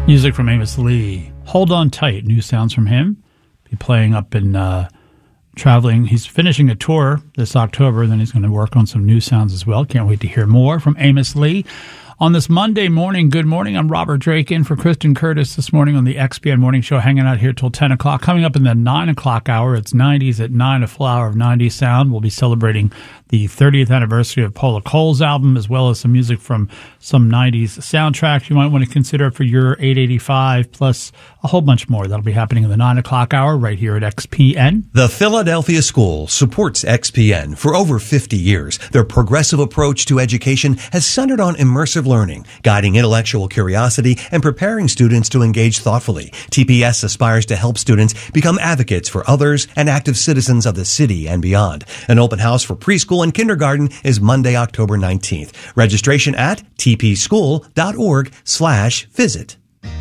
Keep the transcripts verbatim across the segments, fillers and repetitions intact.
Music from Amos Lee. Hold On Tight. New sounds from him. Be playing up in uh, traveling. He's finishing a tour this October. Then he's going to work on some new sounds as well. Can't wait to hear more from Amos Lee. On this Monday morning, good morning. I'm Robert Drake in for Kristen Curtis this morning on the X P N Morning Show, hanging out here till ten o'clock. Coming up in the nine o'clock hour, it's nineties at nine, a full hour of nineties sound. We'll be celebrating the thirtieth anniversary of Paula Cole's album, as well as some music from some nineties soundtracks you might want to consider for your eight eighty-five, plus a whole bunch more. That'll be happening in the nine o'clock hour right here at X P N. The Philadelphia School supports X P N for over fifty years. Their progressive approach to education has centered on immersive learning, guiding intellectual curiosity, and preparing students to engage thoughtfully. T P S aspires to help students become advocates for others and active citizens of the city and beyond. An open house for preschool and kindergarten is Monday, October nineteenth. Registration at tpschool.org slash visit.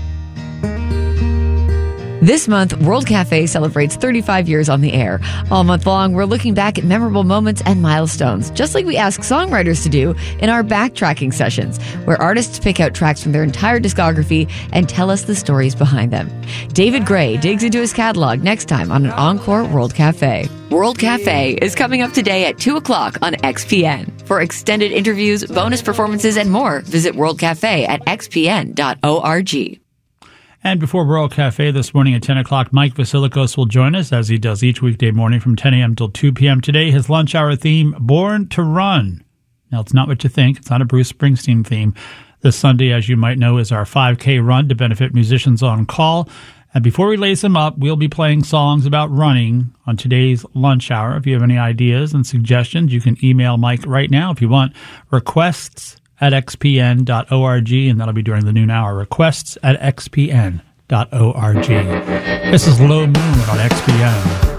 This month, World Cafe celebrates thirty-five years on the air. All month long, we're looking back at memorable moments and milestones, just like we ask songwriters to do in our backtracking sessions, where artists pick out tracks from their entire discography and tell us the stories behind them. David Gray digs into his catalog next time on an Encore World Cafe. World Cafe is coming up today at two o'clock on X P N. For extended interviews, bonus performances, and more, visit World Cafe at x p n dot org. And before World Cafe this morning at ten o'clock, Mike Vasilikos will join us, as he does each weekday morning from ten a.m. till two p.m. Today, his lunch hour theme, Born to Run. Now, it's not what you think. It's not a Bruce Springsteen theme. This Sunday, as you might know, is our five K run to benefit musicians on call. And before we lace them up, we'll be playing songs about running on today's lunch hour. If you have any ideas and suggestions, you can email Mike right now if you want. Requests at x p n dot org, and that'll be during the noon hour. Requests at x p n dot org. This is Low Moon on X P N.